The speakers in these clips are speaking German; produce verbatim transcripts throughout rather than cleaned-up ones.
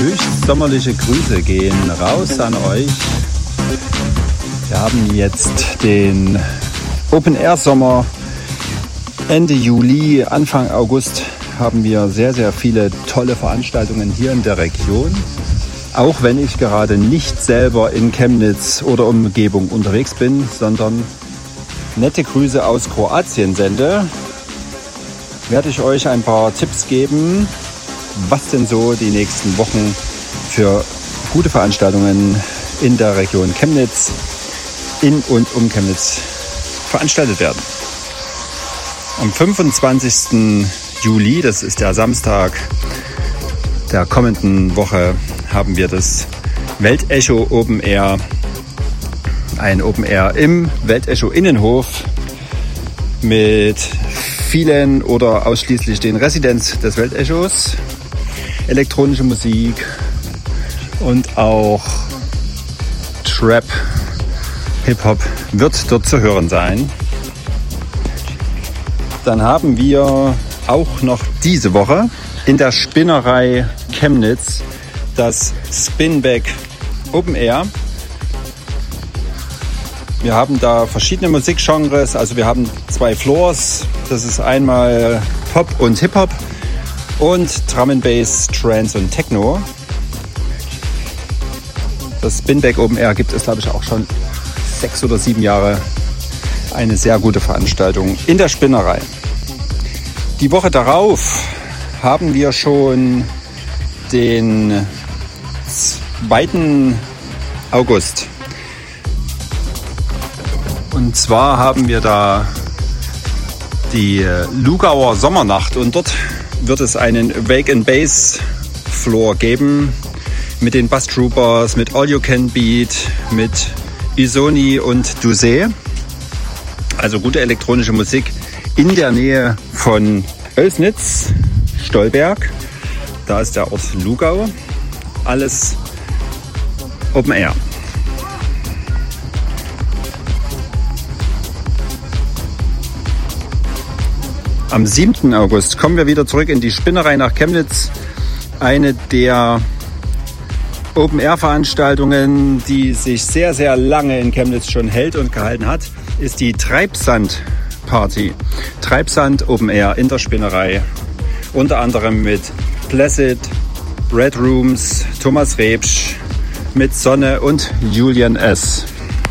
Höchst sommerliche Grüße gehen raus an euch. Wir haben jetzt den Open Air Sommer. Ende Juli, Anfang August haben wir sehr, sehr viele tolle Veranstaltungen hier in der Region. Auch wenn ich gerade nicht selber in Chemnitz oder Umgebung unterwegs bin, sondern nette Grüße aus Kroatien sende, werde ich euch ein paar Tipps geben, was denn so die nächsten Wochen für gute Veranstaltungen in der Region Chemnitz, in und um Chemnitz veranstaltet werden. Am fünfundzwanzigsten Juli, das ist der Samstag der kommenden Woche, haben wir das Weltecho Open Air. Ein Open Air im Weltecho Innenhof mit vielen oder ausschließlich den Residents des Weltechos. Elektronische Musik und auch Trap, Hip-Hop wird dort zu hören sein. Dann haben wir auch noch diese Woche in der Spinnerei Chemnitz das Spinback Open Air. Wir haben da verschiedene Musikgenres, also wir haben zwei Floors. Das ist einmal Pop und Hip-Hop und Drum and Bass, Trance und Techno. Das Spinback Open Air gibt es, glaube ich, auch schon sechs oder sieben Jahre. Eine sehr gute Veranstaltung in der Spinnerei. Die Woche darauf haben wir schon den zweiten August. Und zwar haben wir da die Lugauer Sommernacht und dort wird es einen Wake and Bass Floor geben mit den Bass Troopers, mit All You Can Beat, mit Isoni und Dusé. Also gute elektronische Musik in der Nähe von Oelsnitz, Stolberg. Da ist der Ort Lugau. Alles Open Air. Am siebten August kommen wir wieder zurück in die Spinnerei nach Chemnitz. Eine der Open-Air-Veranstaltungen, die sich sehr, sehr lange in Chemnitz schon hält und gehalten hat, ist die Treibsand-Party. Treibsand Open Air in der Spinnerei. Unter anderem mit Placid, Red Rooms, Thomas Rebsch, mit Sonne und Julian S.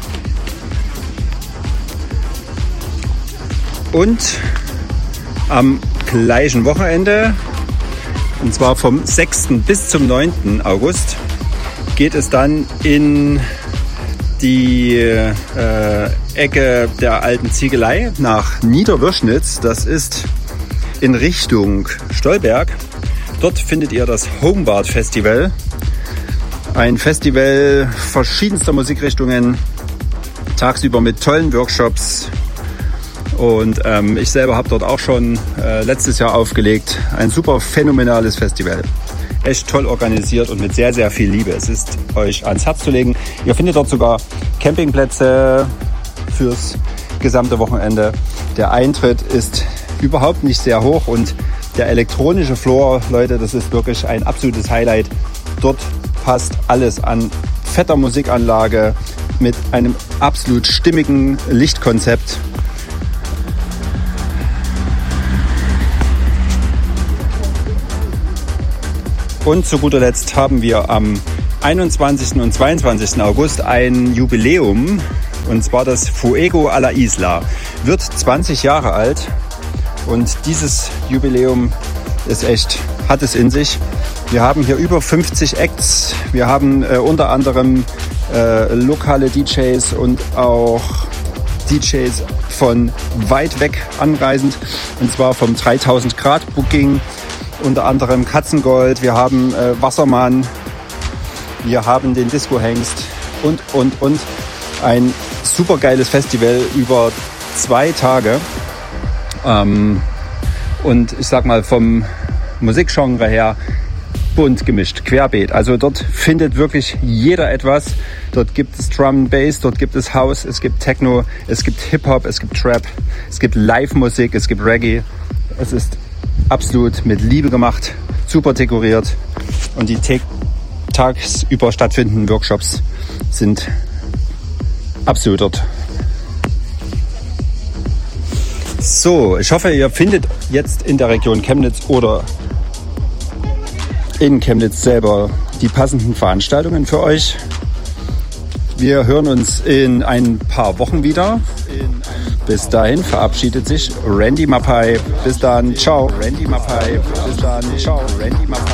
Und am gleichen Wochenende, und zwar vom sechsten bis zum neunten August, geht es dann in die äh, Ecke der alten Ziegelei nach Niederwürschnitz. Das ist in Richtung Stolberg. Dort findet ihr das Homebard Festival. Ein Festival verschiedenster Musikrichtungen, tagsüber mit tollen Workshops. Und ähm, ich selber habe dort auch schon äh, letztes Jahr aufgelegt. Ein super phänomenales Festival. Echt toll organisiert und mit sehr, sehr viel Liebe. Es ist euch ans Herz zu legen. Ihr findet dort sogar Campingplätze fürs gesamte Wochenende. Der Eintritt ist überhaupt nicht sehr hoch und der elektronische Floor, Leute, das ist wirklich ein absolutes Highlight. Dort passt alles an fetter Musikanlage mit einem absolut stimmigen Lichtkonzept. Und zu guter Letzt haben wir am einundzwanzigsten und zweiundzwanzigsten August ein Jubiläum, und zwar das Fuego a la Isla. Wird zwanzig Jahre alt und dieses Jubiläum ist echt, hat es in sich. Wir haben hier über fünfzig Acts, wir haben äh, unter anderem äh, lokale D Js und auch D Js von weit weg anreisend, und zwar vom dreitausend Grad Booking. Unter anderem Katzengold, wir haben äh, Wassermann, wir haben den Disco Hengst und, und, und. Ein super geiles Festival über zwei Tage. Ähm, und ich sag mal vom Musikgenre her bunt gemischt, querbeet. Also dort findet wirklich jeder etwas. Dort gibt es Drum and Bass, dort gibt es House, es gibt Techno, es gibt Hip-Hop, es gibt Trap, es gibt Live-Musik, es gibt Reggae. Es ist absolut mit Liebe gemacht, super dekoriert und die, Te- tagsüber stattfindenden Workshops sind absolut dort. So, ich hoffe, ihr findet jetzt in der Region Chemnitz oder in Chemnitz selber die passenden Veranstaltungen für euch. Wir hören uns in ein paar Wochen wieder. Bis dahin verabschiedet sich Randy Mapai. Bis dann, ciao. Randy Mapai. Bis dann, ciao. Randy Mapai.